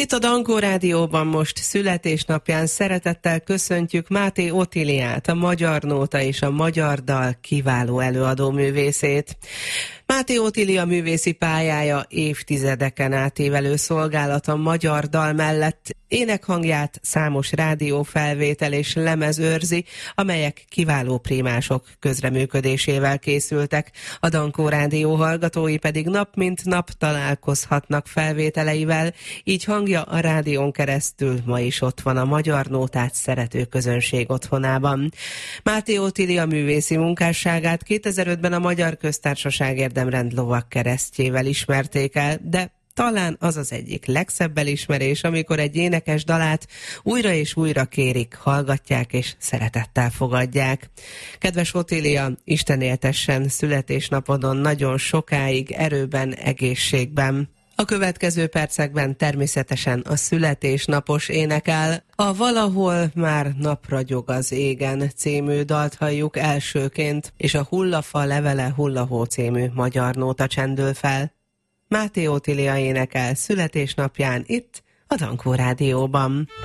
Itt a Dankó Rádióban most születésnapján szeretettel köszöntjük Máté Otiliát, a Magyar Nóta és a Magyar Dal kiváló előadó művészét. Máté Otilia művészi pályája évtizedeken átívelő szolgálata magyar dal mellett énekhangját számos rádiófelvétel és lemez őrzi, amelyek kiváló prímások közreműködésével készültek. A Dankó Rádió hallgatói pedig nap mint nap találkozhatnak felvételeivel, így hangja a rádión keresztül ma is ott van a magyar nótát szerető közönség otthonában. Máté Otilia művészi munkásságát 2005-ben a Magyar Köztársaság érdemrend lovagkeresztjével ismerték el, de talán az az egyik legszebb elismerés, amikor egy énekes dalát újra és újra kérik, hallgatják és szeretettel fogadják. Kedves Otilia, Isten éltessen születésnapodon nagyon sokáig, erőben, egészségben. A következő percekben természetesen a születésnapos énekel. A Valahol már napragyog az égen című dalt halljuk elsőként, és a Hullafa levele hullahó című magyar nóta csendül fel. Máté Otilia énekel születésnapján itt a Dankó Rádióban.